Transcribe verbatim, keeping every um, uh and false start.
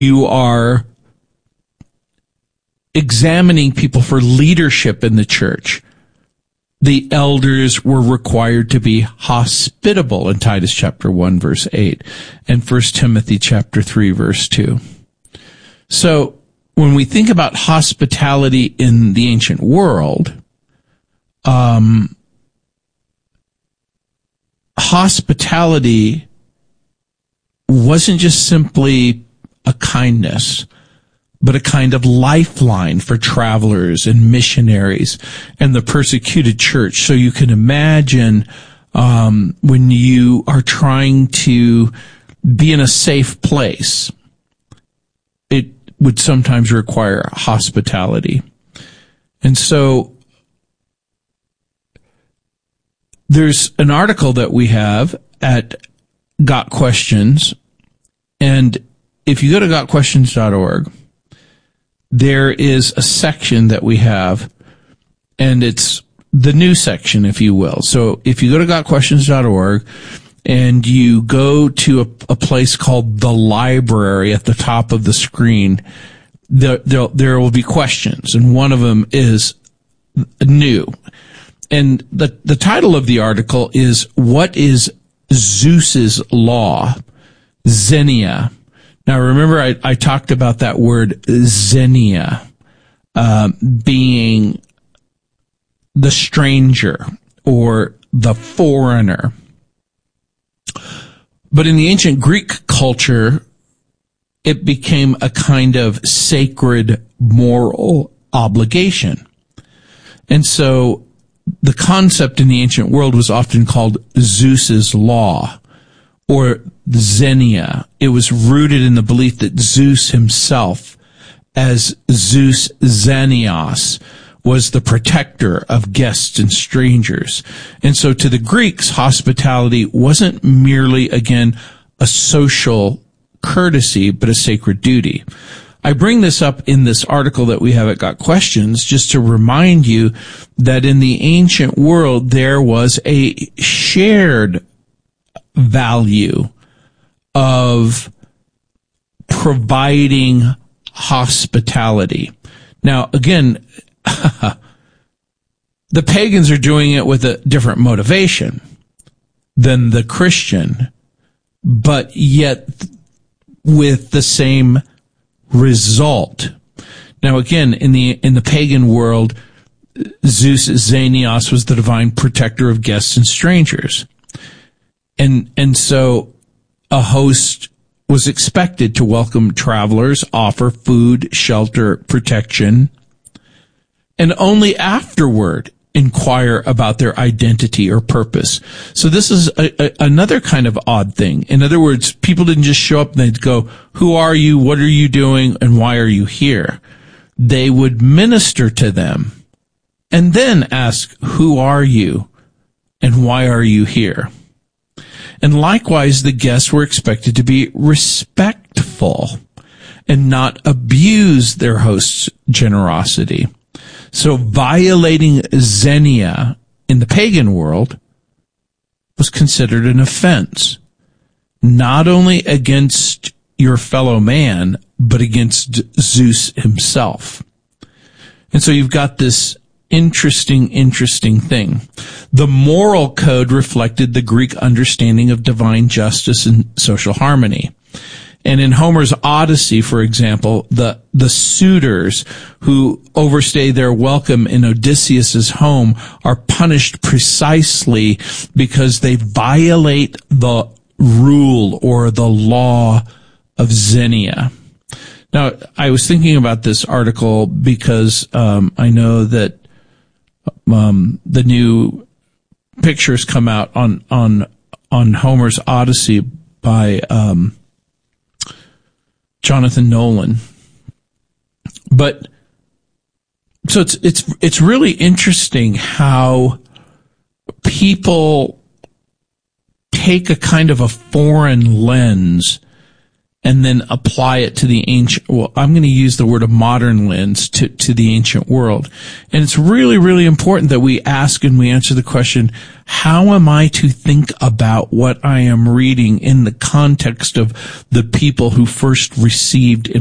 you are examining people for leadership in the church, the elders were required to be hospitable in Titus chapter one, verse eight, and First Timothy chapter three, verse two. So when we think about hospitality in the ancient world, um, hospitality wasn't just simply a kindness, but a kind of lifeline for travelers and missionaries and the persecuted church. So you can imagine um, when you are trying to be in a safe place, it would sometimes require hospitality. And so there's an article that we have at Got Questions, and if you go to got questions dot org, there is a section that we have, and it's the new section, if you will. So if you go to got questions dot org and you go to a, a place called the library at the top of the screen, there, there, there will be questions, and one of them is new. And the, the title of the article is, What is Zeus's Law? Xenia. Now, remember, I, I talked about that word xenia, uh, being the stranger or the foreigner. But in the ancient Greek culture, it became a kind of sacred moral obligation. And so the concept in the ancient world was often called Zeus's Law, or Xenia. It was rooted in the belief that Zeus himself, as Zeus Xenios, was the protector of guests and strangers. And so to the Greeks, hospitality wasn't merely, again, a social courtesy, but a sacred duty. I bring this up in this article that we have at Got Questions just to remind you that in the ancient world, there was a shared value of providing hospitality. Now, again, the pagans are doing it with a different motivation than the Christian, but yet with the same result. Now, again, in the in the pagan world, Zeus Xenios was the divine protector of guests and strangers. And and so a host was expected to welcome travelers, offer food, shelter, protection, and only afterward inquire about their identity or purpose. So this is a, a, another kind of odd thing. In other words, people didn't just show up and they'd go, who are you, what are you doing, and why are you here? They would minister to them and then ask, who are you and why are you here? And likewise, the guests were expected to be respectful and not abuse their host's generosity. So violating Xenia in the pagan world was considered an offense, not only against your fellow man, but against Zeus himself. And so you've got this interesting, interesting thing. The moral code reflected the Greek understanding of divine justice and social harmony. And in Homer's Odyssey, for example, the, the suitors who overstay their welcome in Odysseus's home are punished precisely because they violate the rule or the law of Xenia. Now, I was thinking about this article because um, I know that um, the new pictures come out on on on Homer's Odyssey by um, Jonathan Nolan. But so it's it's it's really interesting how people take a kind of a foreign lens and then apply it to the ancient, well, I'm going to use the word of modern lens to, to the ancient world. And it's really, really important that we ask and we answer the question, how am I to think about what I am reading in the context of the people who first received